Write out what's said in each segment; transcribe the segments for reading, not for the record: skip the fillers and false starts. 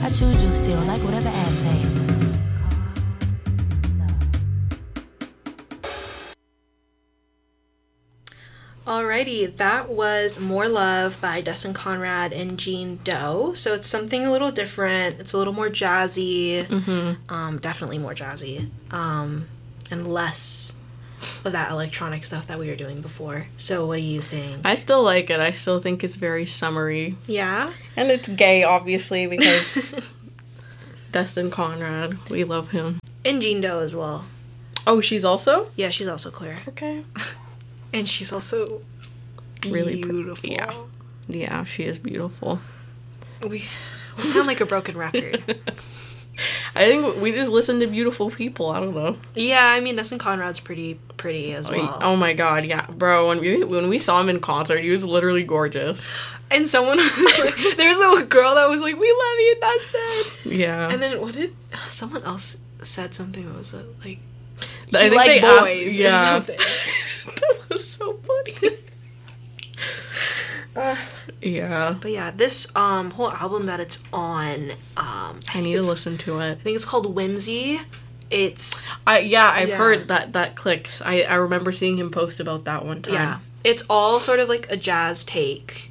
I choose you still, like whatever Ash say. Alrighty, that was More Love by Destin Conrad and Jean Doe. So it's something a little different. It's a little more jazzy. Definitely more jazzy. And less of that electronic stuff that we were doing before. So what do you think? I still like it. I still think it's very summery. Yeah? And it's gay, obviously, because Destin Conrad, we love him. And Jean Doe as well. Oh, she's also? Yeah, she's also queer. Okay. And she's also Really beautiful. Yeah, she is beautiful. We sound like a broken record. I think we just listen to beautiful people. I don't know. Yeah, I mean, Destin Conrad's pretty as well. Oh my god, yeah. Bro, when we saw him in concert, he was literally gorgeous. And someone was like, there was a girl that was like, we love you, Destin. Yeah. And then what did, someone else said something that was like, I think liked they boys asked, or yeah. something. That was so funny. Yeah. But yeah, this whole album that it's on, I need to listen to it. I think it's called Whimsy. It's I've heard that clicks. I remember seeing him post about that one time. yeah, it's all sort of like a jazz take,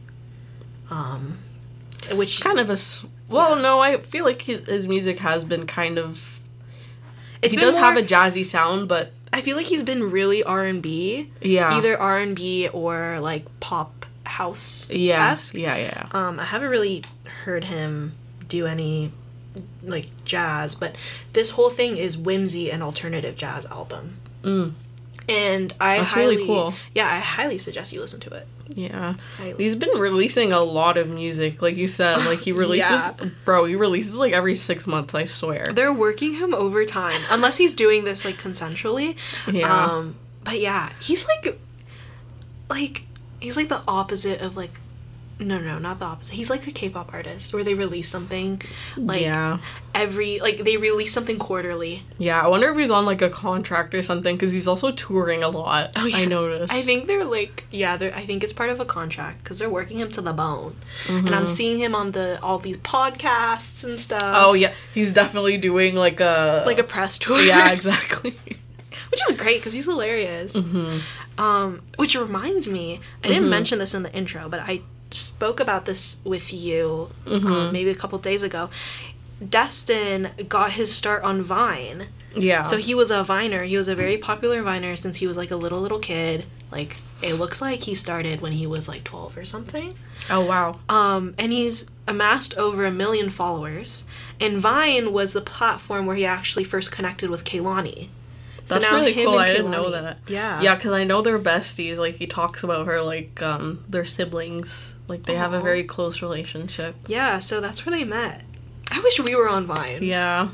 which kind of no, I feel like his music has been kind of. He does have a jazzy sound, but I feel like he's been really R&B. Yeah, either R&B or like pop house. Yeah. I haven't really heard him do any like jazz, but this whole thing is Whimsy, an alternative jazz album. And that's really cool. Yeah, I highly suggest you listen to it. Yeah. Highly. He's been releasing a lot of music, like you said. Like he releases, he releases like every 6 months. I swear. They're working him overtime, unless he's doing this like consensually. Yeah. But yeah, he's like he's like the opposite of like. No, not the opposite. He's like a K-pop artist where they release something like they release something quarterly. Yeah, I wonder if he's on like a contract or something because he's also touring a lot. Oh, yeah. I noticed. I think they're like I think it's part of a contract because they're working him to the bone. And I'm seeing him on all these podcasts and stuff. Oh yeah, he's definitely doing like a press tour. Yeah, exactly. Which is great because he's hilarious. Which reminds me, I didn't mention this in the intro, but I spoke about this with you maybe a couple days ago. Destin got his start on Vine. Yeah. So he was a Viner. He was a very popular Viner since he was like a little kid. Like it looks like he started when he was like 12 or something. Oh wow. And he's amassed over 1 million followers. And Vine was the platform where he actually first connected with Kehlani. That's so now really cool. I didn't Kehlani, know that. Yeah. Yeah, because I know they're besties. Like, he talks about her, like, their siblings. Like, they have a very close relationship. Yeah, so that's where they met. I wish we were on Vine. Yeah.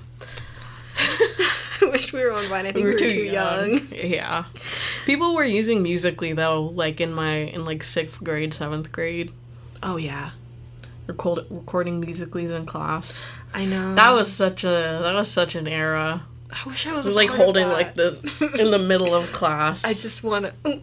I wish we were on Vine. I think we were too young. Yeah. People were using Musical.ly, though, like, in 6th grade, 7th grade. Oh, yeah. Recording Musical.lys in class. I know. That was such an era. I wish I was like holding like this in the middle of class. I just want to.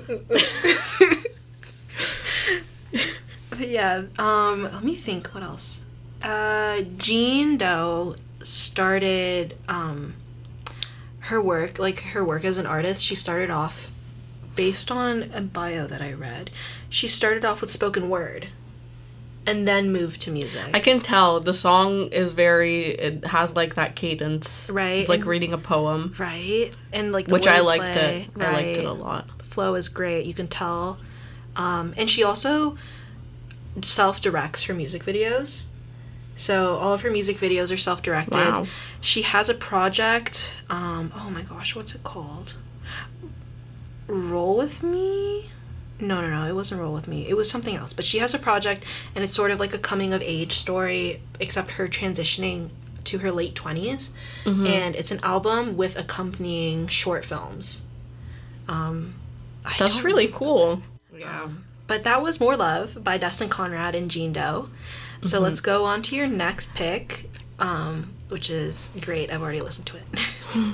But yeah, let me think. What else? Jean Doe started her work as an artist. She started off based on a bio that I read. She started off with spoken word. And then moved to music. I can tell the song is it has like that cadence. Right. It's like reading a poem. Right. And like the which I liked play, it. right. I liked it a lot. The flow is great. You can tell. And she also self-directs her music videos. So all of her music videos are self-directed. Wow. She has a project. Oh my gosh, what's it called? Roll With Me? No, it wasn't Roll With Me. It was something else. But she has a project, and it's sort of like a coming-of-age story, except her transitioning to her late 20s. And it's an album with accompanying short films. That's really cool. Yeah. But that was More Love by Destin Conrad and Jean Doe. So let's go on to your next pick, which is great. I've already listened to it.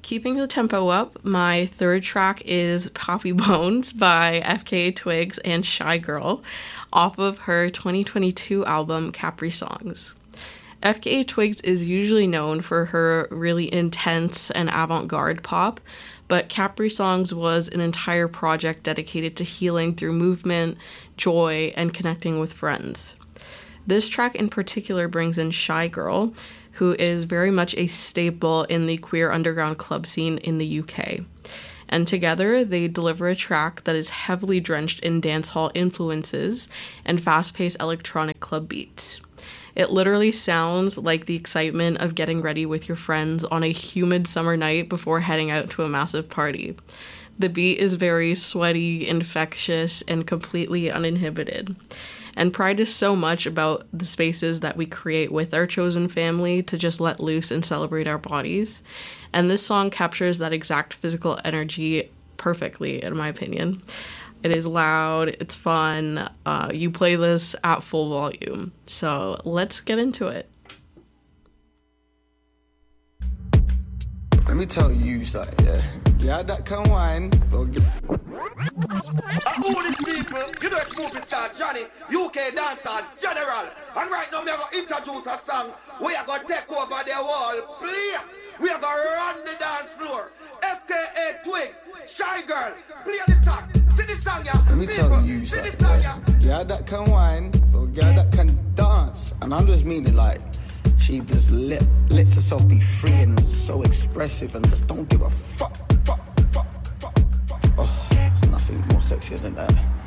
keeping the tempo up, my third track is Poppy Bones by FKA Twigs and Shy Girl off of her 2022 album Capri Songs. FKA Twigs is usually known for her really intense and avant-garde pop, but Capri Songs was an entire project dedicated to healing through movement, joy, and connecting with friends. This track in particular brings in Shy Girl, who is very much a staple in the queer underground club scene in the UK. And together, they deliver a track that is heavily drenched in dancehall influences and fast-paced electronic club beats. It literally sounds like the excitement of getting ready with your friends on a humid summer night before heading out to a massive party. The beat is very sweaty, infectious, and completely uninhibited. And Pride is so much about the spaces that we create with our chosen family to just let loose and celebrate our bodies. And this song captures that exact physical energy perfectly, in my opinion. It is loud, it's fun, you play this at full volume. So let's get into it. Let me tell you something, yeah? Yeah, that can wine. All these people, you know it's movie star Johnny, UK dancer general. And right now, we are going to introduce a song. We are going to take over the whole place. We are going to run the dance floor. FKA Twigs, Shy Girl, play the song. See the song, yeah? Let me tell you something, yeah, that can wine, or yeah, that can dance. And I'm just meaning like, she just lets herself be free and so expressive and just don't give a fuck. Oh, there's nothing more sexier than that.